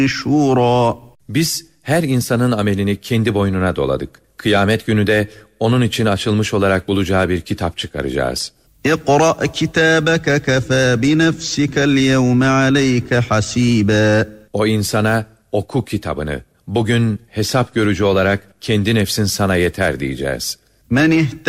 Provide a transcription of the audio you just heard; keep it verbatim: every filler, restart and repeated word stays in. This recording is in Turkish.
شورا. Biz her insanın amelini kendi boynuna doladık. Kıyamet günü de onun için açılmış olarak bulacağı bir kitap çıkaracağız. اقرأ كتابك كفى بنفسك اليوم عليك حسيبا. O insana oku kitabını. Bugün hesap görücü olarak kendi nefsin sana yeter diyeceğiz. Men